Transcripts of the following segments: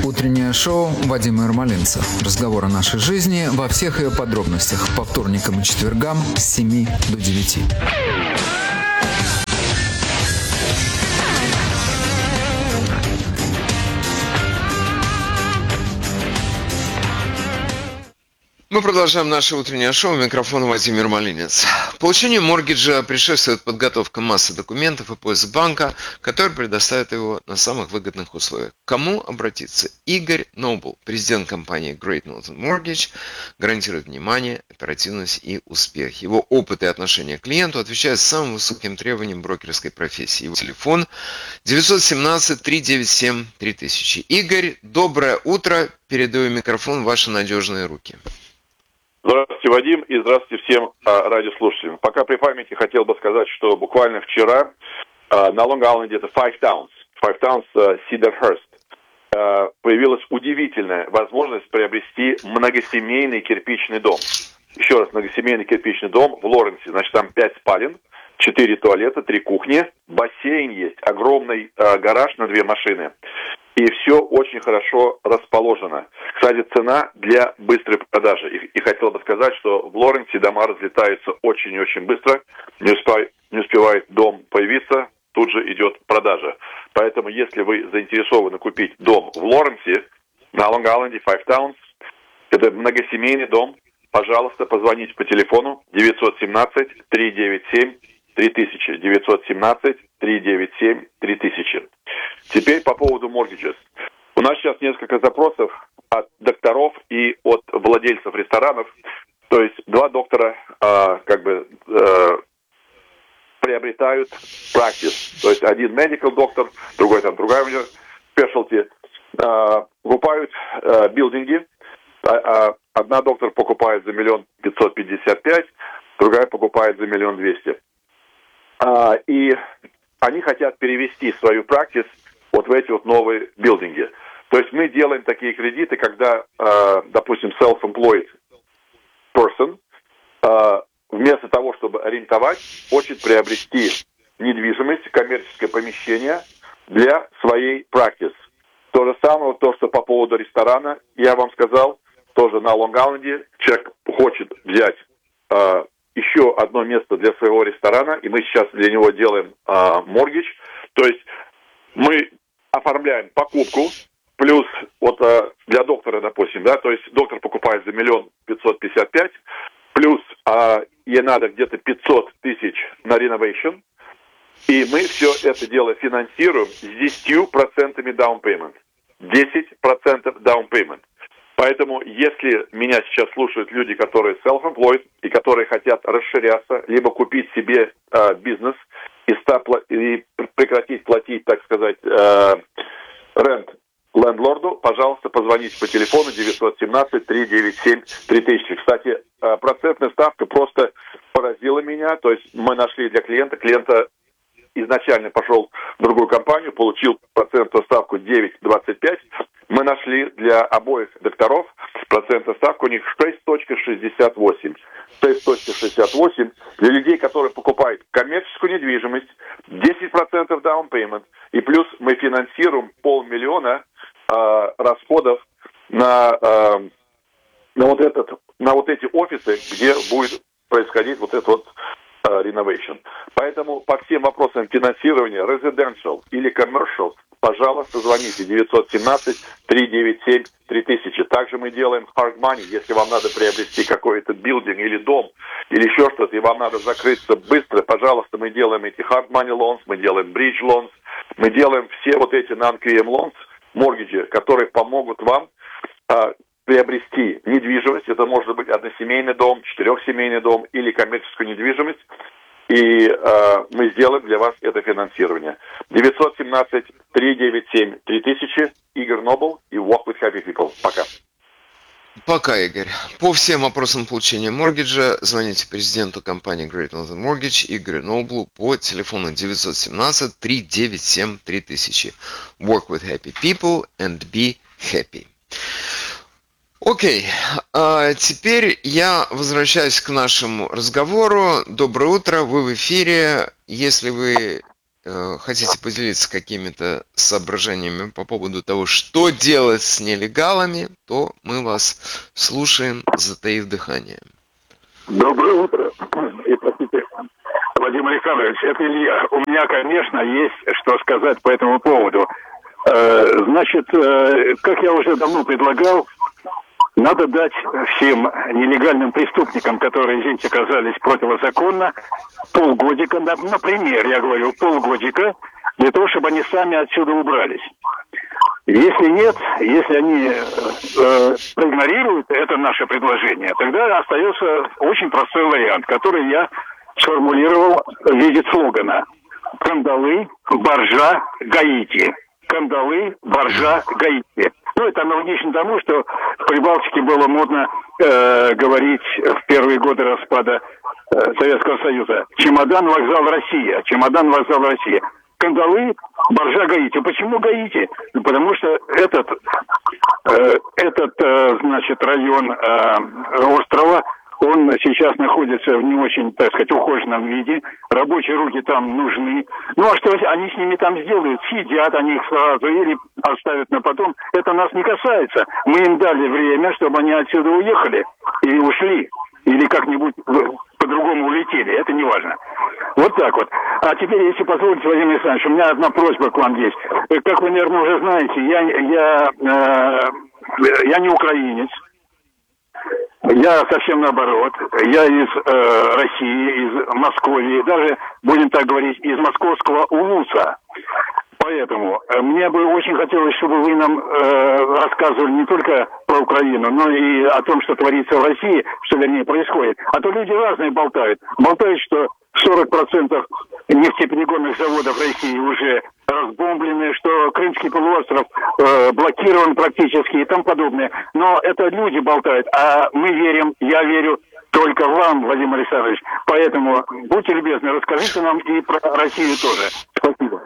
Утреннее шоу Вадима Ермолинца. Разговор о нашей жизни во всех ее подробностях. По вторникам и четвергам с 7 до 9. Мы продолжаем наше утреннее шоу. Микрофон Вадим Ермолинец. Получению моргиджа предшествует подготовка массы документов и поиск банка, который предоставит его на самых выгодных условиях. К кому обратиться? Игорь Нобл, президент компании Great Northern Mortgage, гарантирует внимание, оперативность и успех. Его опыт и отношение к клиенту отвечают самым высоким требованиям брокерской профессии. Его телефон 917-397-3000. Игорь, доброе утро. Передаю микрофон в ваши надежные руки. Здравствуйте, Вадим, и здравствуйте всем радиослушателям. Пока при памяти хотел бы сказать, что буквально вчера на Лонг-Айленде, это Five Towns, Cedarhurst, появилась удивительная возможность приобрести многосемейный кирпичный дом. Еще раз, многосемейный кирпичный дом в Лоренсе. Значит, там 5 спален, 4 туалета, 3 кухни, бассейн есть, огромный гараж на 2 машины. И все очень хорошо расположено. Кстати, цена для быстрой продажи. И хотел бы сказать, что в Лоренсе дома разлетаются очень и очень быстро. Не успевает дом появиться, тут же идет продажа. Поэтому, если вы заинтересованы купить дом в Лоренсе, на Лонг-Айленде, Five Towns, это многосемейный дом, пожалуйста, позвоните по телефону 917-397-3000. 917-397-3000. Теперь по поводу mortgages. У нас сейчас несколько запросов от докторов и от владельцев ресторанов. То есть 2 доктора приобретают practice. То есть один medical доктор, другой там другая у него specialty. Покупают билдинги. Одна доктор покупает за 1 555 000, другая покупает за 1 200 000. И они хотят перевести свою практис вот в эти вот новые билдинги. То есть мы делаем такие кредиты, когда, допустим, self-employed person вместо того, чтобы арендовать, хочет приобрести недвижимость, коммерческое помещение для своей практис. То же самое, то, что по поводу ресторана, я вам сказал, тоже на Лонг-Айленде человек хочет взять еще одно место для своего ресторана, и мы сейчас для него делаем моргидж. То есть мы оформляем покупку, плюс вот для доктора, допустим, да, то есть доктор покупает за 1 555 000, плюс ей надо где-то 500 000 на renovation, и мы все это дело финансируем с 10% down payment. 10% down payment. Поэтому, если меня сейчас слушают люди, которые self-employed и которые хотят расширяться, либо купить себе бизнес и прекратить платить, так сказать, рент лендлорду, пожалуйста, позвоните по телефону 917-397-3000. Кстати, процентная ставка просто поразила меня. То есть мы нашли для клиента изначально пошел в другую компанию, получил процентную ставку 9,25. Мы нашли для обоих докторов процентную ставку у них 6,68. 6,68 для людей, которые покупают коммерческую недвижимость, 10% down payment, и плюс мы финансируем 500 000 расходов на вот эти офисы, где будет происходить вот этот вот renovation. Поэтому по всем вопросам финансирования residential или commercial, пожалуйста, звоните 917-397-3000. Также мы делаем hard money, если вам надо приобрести какой-то билдинг или дом, или еще что-то, и вам надо закрыться быстро, пожалуйста, мы делаем эти hard money loans, мы делаем bridge loans, мы делаем все вот эти non-QM loans, mortgage, которые помогут вам приобрести недвижимость. Это может быть односемейный дом, 4-семейный дом или коммерческую недвижимость. И мы сделаем для вас это финансирование. 917-397-3000, Игорь Нобл и Walk with Happy People. Пока. Пока, Игорь. По всем вопросам получения моргиджа звоните президенту компании Great Northern Mortgage Игорю Ноблу по телефону 917-397-3000. Work with happy people and be happy. Окей, теперь я возвращаюсь к нашему разговору. Доброе утро, вы в эфире. Если вы хотите поделиться какими-то соображениями по поводу того, что делать с нелегалами, то мы вас слушаем, затаив дыхание. Доброе утро. И простите, Владимир Александрович, это Илья. У меня, конечно, есть что сказать по этому поводу. Значит, как я уже давно предлагал, надо дать всем нелегальным преступникам, которые здесь оказались противозаконно, полгодика, например, я говорю, полгодика, для того, чтобы они сами отсюда убрались. Если нет, если они проигнорируют это наше предложение, тогда остается очень простой вариант, который я сформулировал в виде слогана: «Кандалы, боржа, Гаити». Кандалы, боржа, Гаити. Ну, это аналогично тому, что в Прибалтике было модно говорить в первые годы распада Советского Союза: «Чемодан, вокзал, Россия». Чемодан, вокзал, Россия. Кандалы, боржа, Гаити. Почему Гаити? Потому что этот значит, район острова, он сейчас находится в не очень, так сказать, ухоженном виде. Рабочие руки там нужны. Ну, а что они с ними там сделают? Съедят они их сразу или оставят на потом. Это нас не касается. Мы им дали время, чтобы они отсюда уехали или ушли, или как-нибудь по-другому улетели. Это не важно. Вот так вот. А теперь, если позволите, Владимир Александрович, у меня одна просьба к вам есть. Как вы, наверное, уже знаете, я не украинец. Я совсем наоборот. Я из России, из Москвы, даже, будем так говорить, из московского Улуса. Поэтому мне бы очень хотелось, чтобы вы нам рассказывали не только про Украину, но и о том, что творится в России, что, вернее, происходит. А то люди разные болтают. Болтают, что 40% нефтеперегонных заводов России уже разбомблены, что Крымский полуостров блокирован практически и тому подобное. Но это люди болтают, а мы верим, я верю только вам, Владимир Александрович. Поэтому будьте любезны, расскажите нам и про Россию тоже. Спасибо.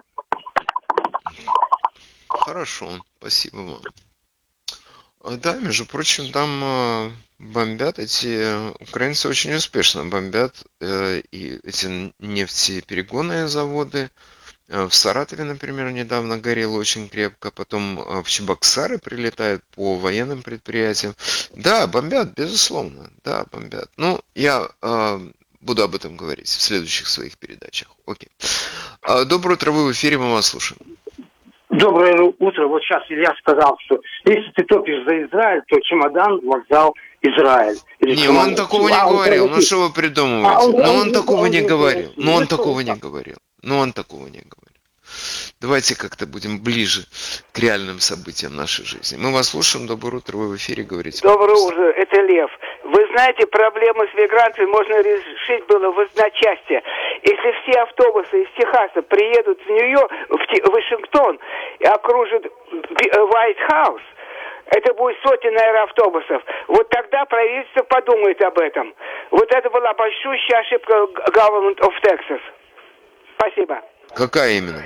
Хорошо, спасибо вам. Да, между прочим, там бомбят эти украинцы очень успешно бомбят и эти нефтеперегонные заводы. В Саратове, например, недавно горело очень крепко, потом в Чебоксары прилетают по военным предприятиям. Да, бомбят, безусловно, да, бомбят. Ну, я буду об этом говорить в следующих своих передачах. Окей. Доброе утро, вы в эфире, мы вас слушаем. Доброе утро. Вот сейчас Илья сказал, что если ты топишь за Израиль, то чемодан, вокзал, Израиль. Не, он такого не говорил. Ну что вы придумываете? Но он такого не говорил. Но он такого не говорил. Но он такого не говорил. Давайте как-то будем ближе к реальным событиям нашей жизни. Мы вас слушаем. Доброе утро. Вы в эфире говорите. Доброе утро. Это Лев. Вы знаете, проблемы с мигрантами можно решить было в одночасье. Если все автобусы из Техаса приедут в Нью-Йорк, в Вашингтон и окружат White House, это будет сотни, наверное, автобусов. Вот тогда правительство подумает об этом. Вот это была большущая ошибка Government of Texas. Спасибо. Какая именно?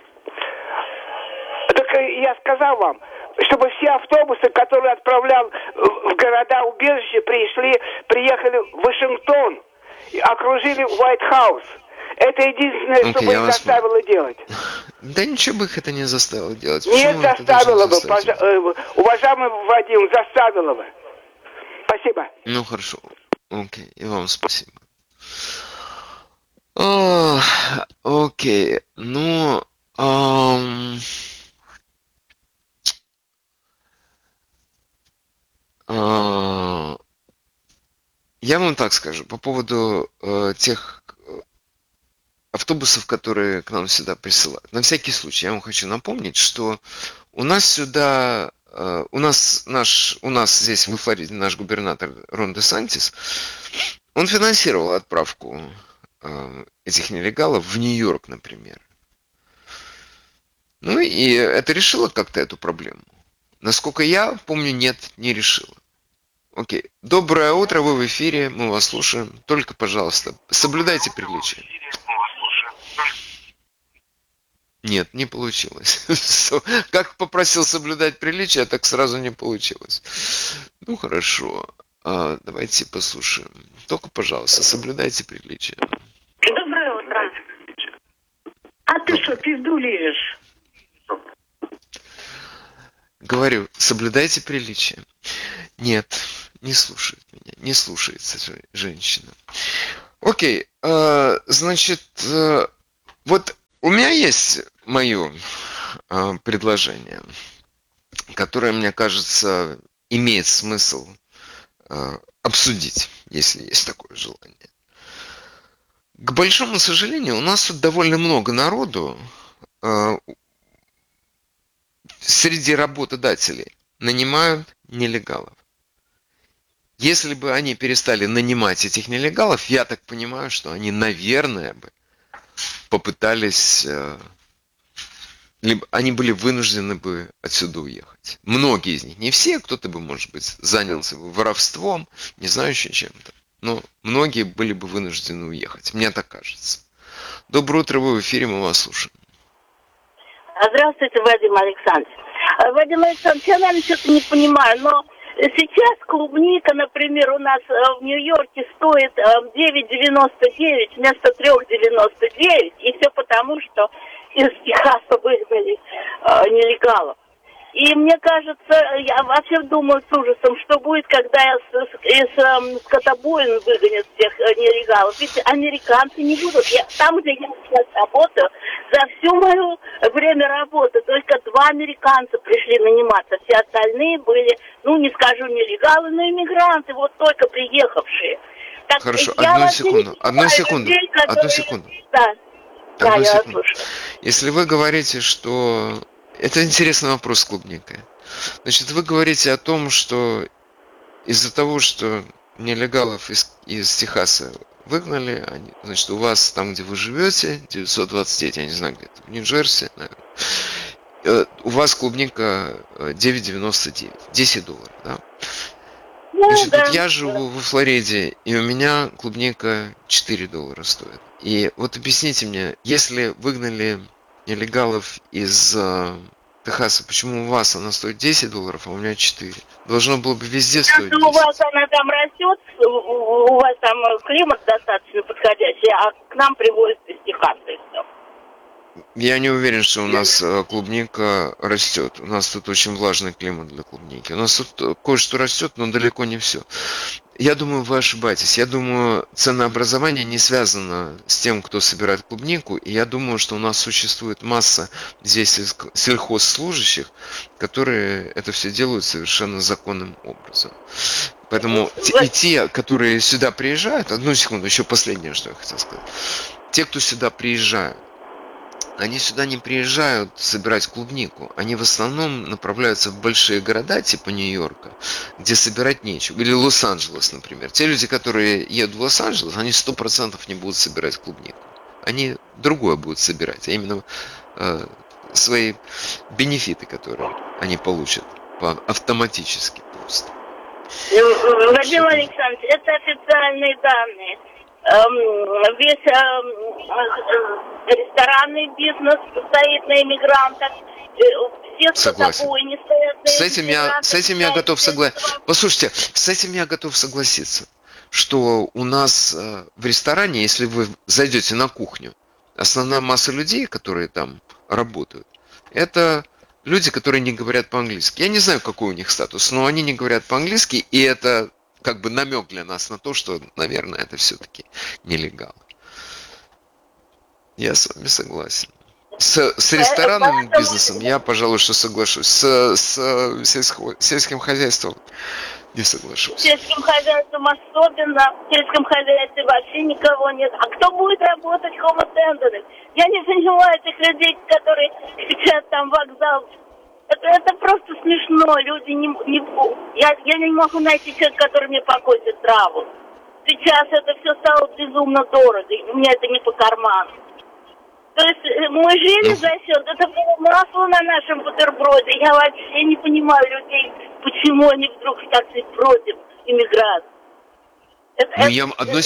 Так я сказал вам, чтобы все автобусы, которые отправлял в города-убежища, приехали в Вашингтон и окружили White House. Это единственное, что бы их заставило делать. Да ничего бы их это не заставило делать. Нет, заставило бы. Уважаемый Вадим, заставило бы. Спасибо. Ну хорошо. Окей, и вам спасибо. Окей, ну... Я вам так скажу, по поводу тех автобусов, которые к нам сюда присылают. На всякий случай я вам хочу напомнить, что у нас сюда, у нас здесь в Флориде наш губернатор Рон Десантис, он финансировал отправку этих нелегалов в Нью-Йорк, например. Ну и это решило как-то эту проблему. Насколько я помню, нет, не решило. Окей. Доброе утро, вы в эфире, мы вас слушаем. Только, пожалуйста, соблюдайте приличие. Нет, не получилось. Как попросил соблюдать приличие, так сразу не получилось. Ну хорошо, давайте послушаем. Только, пожалуйста, соблюдайте приличие. Доброе утро. А ты что, пизду лежишь? Говорю, соблюдайте приличие. Нет, не слушает меня, не слушается женщина. Окей, значит, вот у меня есть мое предложение, которое, мне кажется, имеет смысл обсудить, если есть такое желание. К большому сожалению, у нас тут довольно много народу среди работодателей нанимают нелегалов. Если бы они перестали нанимать этих нелегалов, я так понимаю, что они, наверное, бы попытались, либо они были вынуждены бы отсюда уехать. Многие из них, не все, кто-то бы, может быть, занялся бы воровством, не знаю еще чем-то. Но многие были бы вынуждены уехать. Мне так кажется. Доброе утро, вы в эфире, мы вас слушаем. Здравствуйте, Вадим Александрович. Вадим Александрович, я, наверное, что-то не понимаю, но сейчас клубника, например, у нас в Нью-Йорке стоит 9,99 вместо 3,99, и все потому, что из Техаса выгнали нелегалов. И мне кажется, я вообще думаю с ужасом, что будет, когда из скотобоин выгонят всех нелегалов. Ведь американцы не будут. Там, где я сейчас работаю, за все мое время работы только 2 американца пришли наниматься. Все остальные были, не скажу нелегалы, но иммигранты, вот только приехавшие. Так, хорошо, одну секунду. Да, я секунду. слушаю. Если вы говорите, что... Это интересный вопрос с клубникой. Значит, вы говорите о том, что из-за того, что нелегалов из Техаса выгнали, значит, у вас там, где вы живете, 929, я не знаю, где-то, в Нью-Джерси, наверное, у вас клубника 9,99, $10, да? Значит, вот я живу во Флориде, и у меня клубника $4 стоит. И вот объясните мне, если выгнали нелегалов из Техаса, почему у вас она стоит $10, а у меня 4? Должно было бы везде стоить 10. У вас она там растет, у вас там климат достаточно подходящий, а к нам привозят из Техаса и все. Я не уверен, что у нас клубника растет. У нас тут очень влажный климат для клубники. У нас тут кое-что растет, но далеко не все. Я думаю, вы ошибаетесь. Я думаю, ценообразование не связано с тем, кто собирает клубнику. И я думаю, что у нас существует масса здесь сельхозслужащих, которые это все делают совершенно законным образом. Поэтому и те, которые сюда приезжают... Одну секунду, еще последнее, что я хотел сказать. Те, кто сюда приезжают, они сюда не приезжают собирать клубнику. Они в основном направляются в большие города, типа Нью-Йорка, где собирать нечего. Или Лос-Анджелес, например. Те люди, которые едут в Лос-Анджелес, они 100% не будут собирать клубнику. Они другое будут собирать, а именно свои бенефиты, которые они получат автоматически просто. Владимир Александрович, это официальные данные. Весь ресторанный бизнес стоит на иммигрантах. Все скотобойни стоят на иммигрантах. С этим я готов согласиться. Послушайте, с этим я готов согласиться, что у нас в ресторане, если вы зайдете на кухню, основная масса людей, которые там работают, это люди, которые не говорят по-английски. Я не знаю, какой у них статус, но они не говорят по-английски, и это как бы намек для нас на то, что, наверное, это все-таки нелегал. Я с вами согласен. С ресторанным бизнесом я, пожалуй, что соглашусь. С сельским хозяйством не соглашусь. С сельским хозяйством особенно. В сельском хозяйстве вообще никого нет. А кто будет работать хомотендерами? Я не понимаю этих людей, которые сейчас там вокзал. Это просто смешно. Люди я не могу найти человека, который мне покосит траву. Сейчас это все стало безумно дорого. И мне это не по карману. То есть мы жили за счет, это было масло на нашем бутерброде. Я вообще не понимаю людей, почему они вдруг так против иммиграции. Одну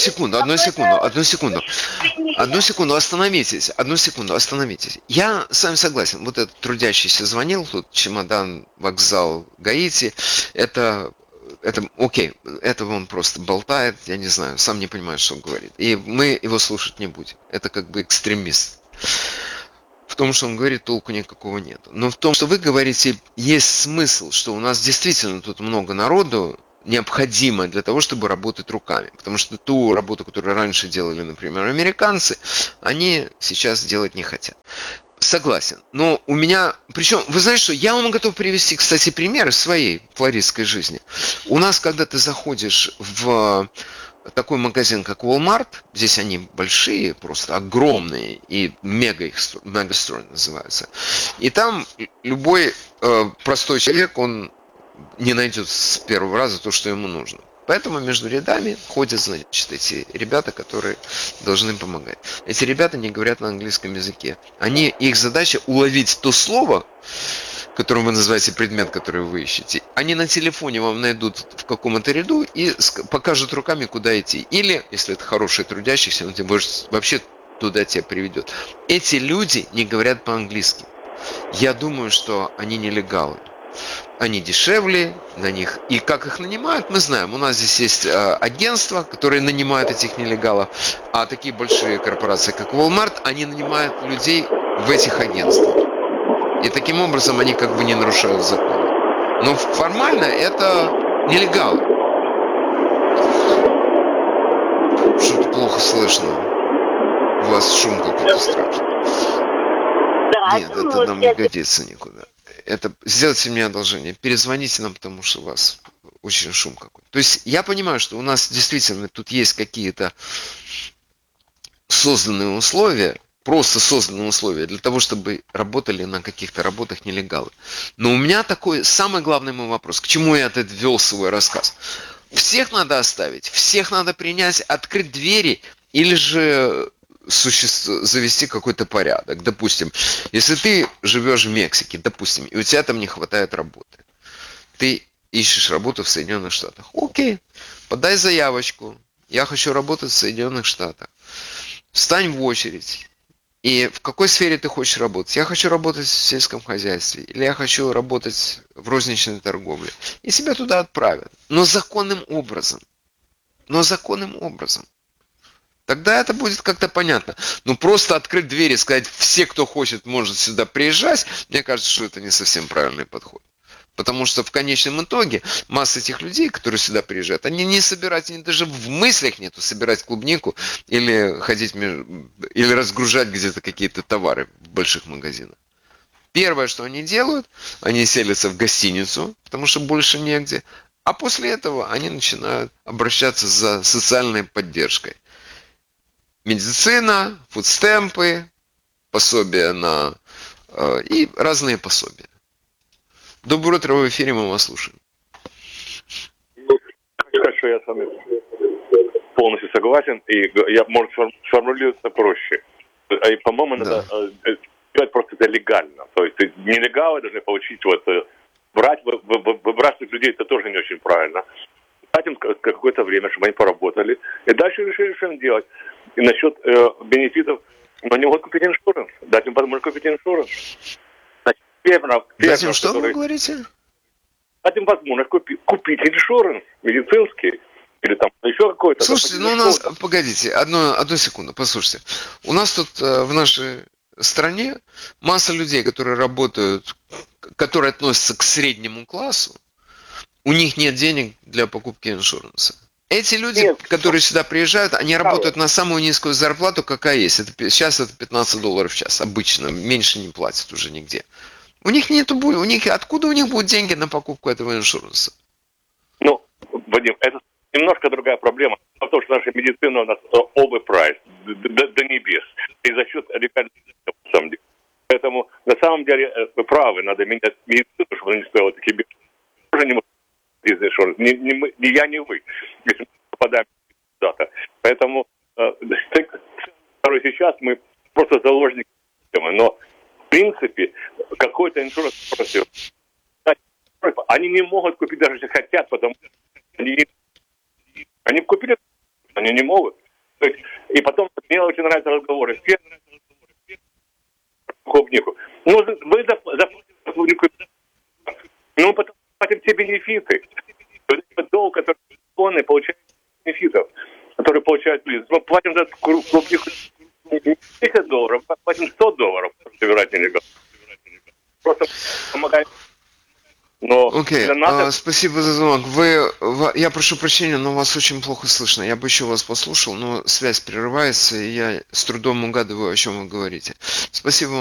секунду, остановитесь. Я с вами согласен. Вот этот трудящийся звонил, тут чемодан, вокзал, Гаити, это окей, это он просто болтает, я не знаю, сам не понимает, что он говорит. И мы его слушать не будем. Это как бы экстремист. В том, что он говорит, толку никакого нет. Но в том, что вы говорите, есть смысл, что у нас действительно тут много народу необходимо для того, чтобы работать руками. Потому что ту работу, которую раньше делали, например, американцы, они сейчас делать не хотят. Согласен. Но у меня... Причем, вы знаете что, я вам готов привести, кстати, пример из своей флоридской жизни. У нас, когда ты заходишь в такой магазин, как Walmart, здесь они большие, просто огромные, и мегастор называются. И там любой простой человек, он не найдет с первого раза то, что ему нужно. Поэтому между рядами ходят, значит, эти ребята, которые должны помогать. Эти ребята не говорят на английском языке. Их задача уловить то слово, которым вы называете предмет, который вы ищете. Они на телефоне вам найдут в каком-то ряду и покажут руками, куда идти. Или, если это хороший трудящийся, он тебе вообще туда тебя приведет. Эти люди не говорят по-английски. Я думаю, что они нелегалы. Они дешевле на них. И как их нанимают, мы знаем. У нас здесь есть агентства, которые нанимают этих нелегалов. А такие большие корпорации, как Walmart, они нанимают людей в этих агентствах. И таким образом они как бы не нарушают закон. Но формально это нелегалы. Что-то плохо слышно. У вас шум какой-то страшный. Да, нет, это нам не годится никуда. Это сделайте мне одолжение. Перезвоните нам, потому что у вас очень шум какой-то. То есть я понимаю, что у нас действительно тут есть какие-то созданные условия, просто созданные условия для того, чтобы работали на каких-то работах нелегалы. Но у меня такой самый главный мой вопрос, к чему я ввел свой рассказ. Всех надо оставить, всех надо принять, открыть двери или же завести какой-то порядок. Допустим, если ты живешь в Мексике, допустим, и у тебя там не хватает работы, ты ищешь работу в Соединенных Штатах. Окей, подай заявочку. Я хочу работать в Соединенных Штатах. Встань в очередь. И в какой сфере ты хочешь работать? Я хочу работать в сельском хозяйстве. Или я хочу работать в розничной торговле. И себя туда отправят. Но законным образом. Тогда это будет как-то понятно. Но просто открыть дверь и сказать, все, кто хочет, может сюда приезжать, мне кажется, что это не совсем правильный подход. Потому что в конечном итоге масса этих людей, которые сюда приезжают, они не собирают, они даже в мыслях нету собирать клубнику или ходить, или разгружать где-то какие-то товары в больших магазинах. Первое, что они делают, они селятся в гостиницу, потому что больше негде. А после этого они начинают обращаться за социальной поддержкой. Медицина, фудстемпы, пособия и разные пособия. Доброе утро, в эфире, мы вас слушаем. Хорошо, я с вами полностью согласен, и я, может, сформулироваться проще. И, по-моему, надо делать просто это легально. То есть нелегалы должны получить выбрасывать людей, это тоже не очень правильно. Дать им какое-то время, чтобы они поработали, и дальше решили, что им делать. И насчет бенефитов, но они могут купить иншуранс, дать им возможность купить иншуранс. Дать им что вы говорите? Дать им возможность купить иншуранс медицинский или там еще какой-то. Слушайте, у нас, погодите, одну секунду, послушайте. У нас тут в нашей стране масса людей, которые работают, которые относятся к среднему классу, у них нет денег для покупки иншуранса. Эти люди, которые сюда приезжают, они работают на самую низкую зарплату, какая есть. Сейчас это $15 в час. Обычно. Меньше не платят уже нигде. Откуда у них будут деньги на покупку этого иншуранса? Ну, Вадим, это немножко другая проблема. Потому что наша медицина у нас overpriced до небес. И за счет легальных, на самом деле. Поэтому, на самом деле, вы правы, надо менять медицину, чтобы она не стоила такие бешеные. Тоже не может ни я, ни вы, если мы попадаем куда-то. Поэтому сейчас мы просто заложники системы. Но в принципе какой-то иншуранс просил. Они не могут купить, даже если хотят, потому что они купили, они не могут. То есть, и потом мне очень нравятся разговоры. Все клубнику. Ну, вы заплатите клубнику. Ну, потом платим те бенефиты. Долг, который законный, получает бенефитов, которые получают люди. Мы платим за клубнику $50, платим $100, Но Окей, для нас спасибо за звонок. Я прошу прощения, но вас очень плохо слышно. Я бы еще вас послушал, но связь прерывается, и я с трудом угадываю, о чем вы говорите. Спасибо.